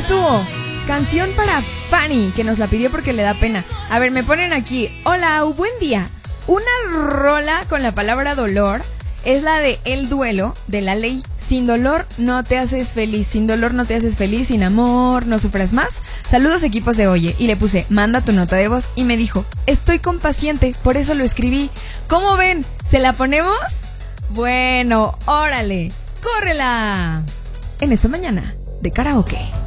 estuvo. Canción para Fanny, que nos la pidió porque le da pena. A ver, me ponen aquí. Hola, buen día. Una rola con la palabra dolor es la de El Duelo, de La Ley. Sin dolor no te haces feliz, sin dolor no te haces feliz, sin amor no sufras más. Saludos equipos de Oye. Y le puse, manda tu nota de voz. Y me dijo, estoy con paciente, por eso lo escribí. ¿Cómo ven? ¿Se la ponemos? Bueno, órale, córrela. En esta mañana de karaoke.